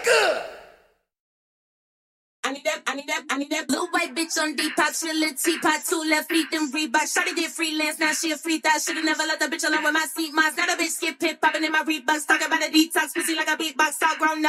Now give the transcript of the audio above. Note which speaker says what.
Speaker 1: I need that blue white bitch on Depop, she a little teapot, 2 left feet, them Reebok. Shawty did freelance, now she a free thot. Shoulda never let the bitch alone with my seat moss. Now the bitch get pit popping in my Reeboks, talking about a detox, pussy like a beatbox, all grown up.